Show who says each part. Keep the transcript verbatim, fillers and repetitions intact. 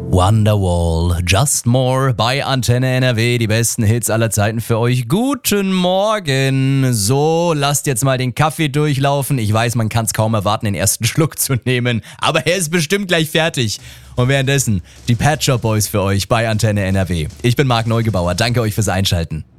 Speaker 1: Wonderwall, Just More bei Antenne N R W, die besten Hits aller Zeiten für euch. Guten Morgen. So, lasst jetzt mal den Kaffee durchlaufen. Ich weiß, man kann es kaum erwarten, den ersten Schluck zu nehmen, aber er ist bestimmt gleich fertig. Und währenddessen die Pet Shop Boys für euch bei Antenne N R W. Ich bin Marc Neugebauer, danke euch fürs Einschalten.